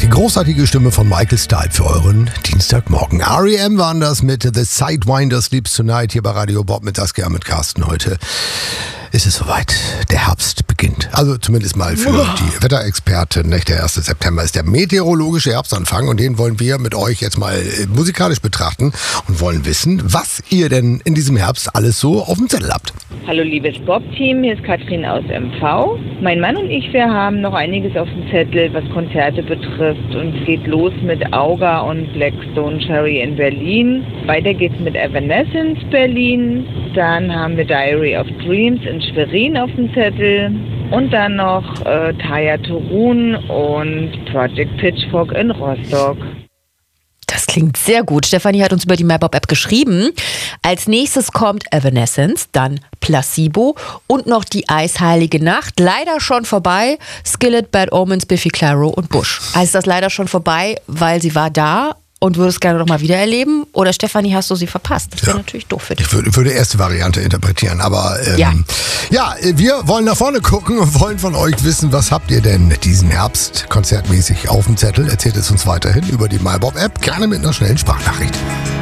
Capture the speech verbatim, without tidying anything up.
Die großartige Stimme von Michael Stipe für euren Dienstagmorgen. R E M waren das mit The Sidewinder Sleeps Tonight hier bei Radio Bob mit Saskia mit Carsten. Heute ist es soweit. Der Herbst beginnt. Also zumindest mal für oh. die Wetterexperten. Der erste September ist der meteorologische Herbstanfang und den wollen wir mit euch jetzt mal musikalisch betrachten und wollen wissen, was ihr denn in diesem Herbst alles so auf dem Zettel habt. Hallo liebes Bob-Team, hier ist Katrin aus M V. Mein Mann und ich, wir haben noch einiges auf dem Zettel, was Konzerte betrifft. Und es geht los mit Auga und Blackstone Cherry in Berlin. Weiter geht's mit Evanescence Berlin. Dann haben wir Diary of Dreams in Schwerin auf dem Zettel. Und dann noch äh, Taya Turun und Project Pitchfork in Rostock. Das klingt sehr gut. Stefanie hat uns über die MyBob-App geschrieben. Als nächstes kommt Evanescence, dann Placebo und noch die Eisheilige Nacht. Leider schon vorbei. Skillet, Bad Omens, Biffy Clyro und Bush. Also ist das leider schon vorbei, weil sie war da und würde es gerne noch mal wieder erleben? Oder Stefanie, hast du sie verpasst? Das wäre ja natürlich doof für dich. Ich würde, würde erste Variante interpretieren, aber ähm, ja. ja, wir wollen nach vorne gucken und wollen von euch wissen, was habt ihr denn diesen Herbst konzertmäßig auf dem Zettel? Erzählt es uns weiterhin über die MyBob-App, gerne mit einer schnellen Sprachnachricht.